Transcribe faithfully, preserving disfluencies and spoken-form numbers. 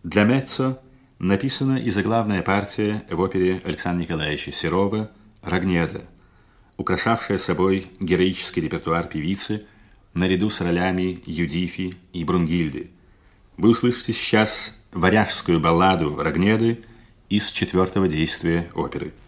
Для меццо написана и заглавная партия в опере Александра Николаевича Серова «Рогнеда», украшавшая собой героический репертуар певицы наряду с ролями Юдифи и Брунгильды. Вы услышите сейчас варяжскую балладу Рогнеды из четвертого действия оперы.